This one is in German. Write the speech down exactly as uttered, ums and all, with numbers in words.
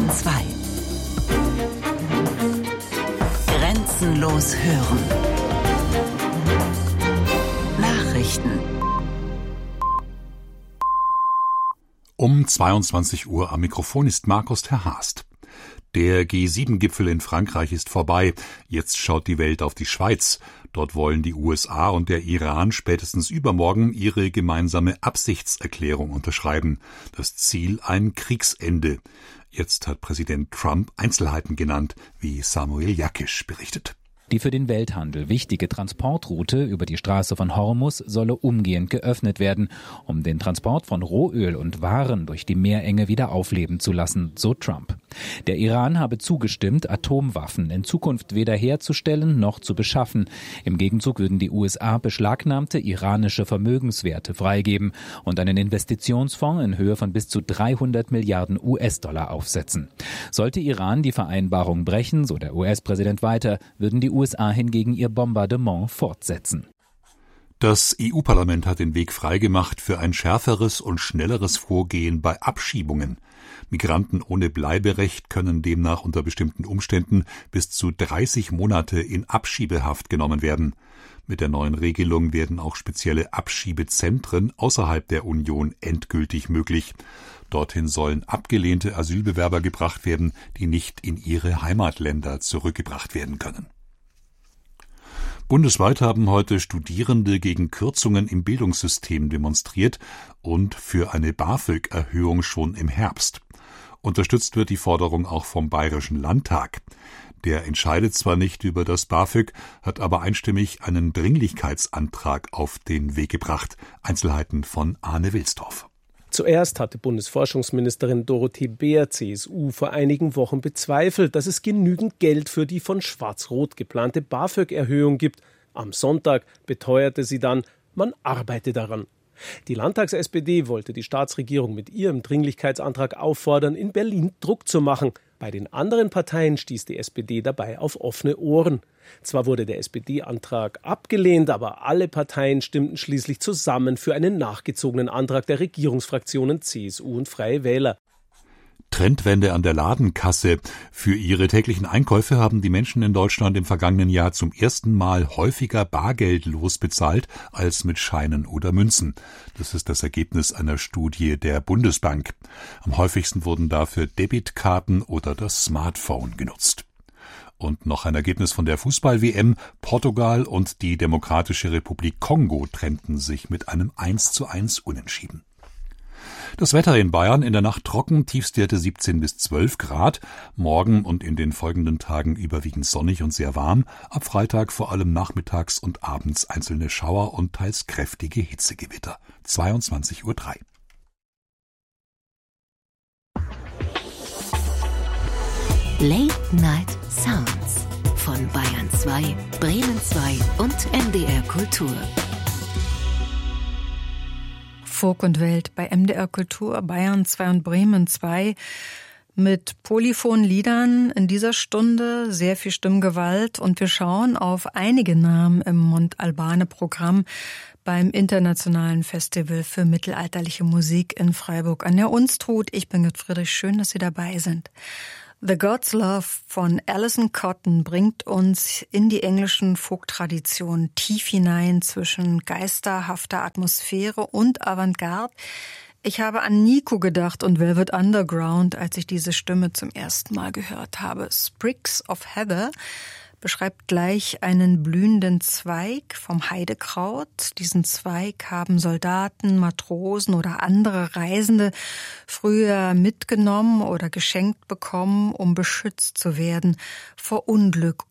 zwei. Grenzenlos hören. Nachrichten. Um zweiundzwanzig Uhr am Mikrofon ist Markus Terhast. Der G sieben Gipfel in Frankreich ist vorbei. Jetzt schaut die Welt auf die Schweiz. Dort wollen die U S A und der Iran spätestens übermorgen ihre gemeinsame Absichtserklärung unterschreiben. Das Ziel ein Kriegsende. Jetzt hat Präsident Trump Einzelheiten genannt, wie Samuel Jakisch berichtet. Die für den Welthandel wichtige Transportroute über die Straße von Hormuz solle umgehend geöffnet werden, um den Transport von Rohöl und Waren durch die Meerenge wieder aufleben zu lassen, so Trump. Der Iran habe zugestimmt, Atomwaffen in Zukunft weder herzustellen noch zu beschaffen. Im Gegenzug würden die U S A beschlagnahmte iranische Vermögenswerte freigeben und einen Investitionsfonds in Höhe von bis zu dreihundert Milliarden U S-Dollar aufsetzen. Sollte Iran die Vereinbarung brechen, so der U S-Präsident weiter, würden die U S A hingegen ihr Bombardement fortsetzen. Das E U-Parlament hat den Weg freigemacht für ein schärferes und schnelleres Vorgehen bei Abschiebungen. Migranten ohne Bleiberecht können demnach unter bestimmten Umständen bis zu dreißig Monate in Abschiebehaft genommen werden. Mit der neuen Regelung werden auch spezielle Abschiebezentren außerhalb der Union endgültig möglich. Dorthin sollen abgelehnte Asylbewerber gebracht werden, die nicht in ihre Heimatländer zurückgebracht werden können. Bundesweit haben heute Studierende gegen Kürzungen im Bildungssystem demonstriert und für eine BAföG-Erhöhung schon im Herbst. Unterstützt wird die Forderung auch vom Bayerischen Landtag. Der entscheidet zwar nicht über das BAföG, hat aber einstimmig einen Dringlichkeitsantrag auf den Weg gebracht. Einzelheiten von Arne Wilsdorf. Zuerst hatte Bundesforschungsministerin Dorothee Bär, C S U, vor einigen Wochen bezweifelt, dass es genügend Geld für die von Schwarz-Rot geplante BAföG-Erhöhung gibt. Am Sonntag beteuerte sie dann, man arbeite daran. Die Landtags-S P D wollte die Staatsregierung mit ihrem Dringlichkeitsantrag auffordern, in Berlin Druck zu machen. Bei den anderen Parteien stieß die S P D dabei auf offene Ohren. Zwar wurde der S P D-Antrag abgelehnt, aber alle Parteien stimmten schließlich zusammen für einen nachgezogenen Antrag der Regierungsfraktionen C S U und Freie Wähler. Trendwende an der Ladenkasse. Für ihre täglichen Einkäufe haben die Menschen in Deutschland im vergangenen Jahr zum ersten Mal häufiger bargeldlos bezahlt als mit Scheinen oder Münzen. Das ist das Ergebnis einer Studie der Bundesbank. Am häufigsten wurden dafür Debitkarten oder das Smartphone genutzt. Und noch ein Ergebnis von der Fußball-W M. Portugal und die Demokratische Republik Kongo trennten sich mit einem eins zu eins Unentschieden. Das Wetter in Bayern in der Nacht trocken, Tiefstwerte siebzehn bis zwölf Grad. Morgen und in den folgenden Tagen überwiegend sonnig und sehr warm. Ab Freitag vor allem nachmittags und abends einzelne Schauer und teils kräftige Hitzegewitter. zweiundzwanzig Uhr drei. Late Night Sounds von Bayern zwei, Bremen zwei und M D R Kultur. Folk und Welt bei M D R Kultur, Bayern zwei und Bremen zwei mit polyphonen Liedern in dieser Stunde, sehr viel Stimmgewalt und wir schauen auf einige Namen im Montalbane-Programm beim Internationalen Festival für mittelalterliche Musik in Freiburg an der Unstrut. Ich bin Gerd Friedrich, schön, dass Sie dabei sind. The God's Love von Alison Cotton bringt uns in die englischen Folk-Traditionen tief hinein zwischen geisterhafter Atmosphäre und Avantgarde. Ich habe an Nico gedacht und Velvet Underground, als ich diese Stimme zum ersten Mal gehört habe. Sprigs of Heather beschreibt gleich einen blühenden Zweig vom Heidekraut. Diesen Zweig haben Soldaten, Matrosen oder andere Reisende früher mitgenommen oder geschenkt bekommen, um beschützt zu werden vor Unglück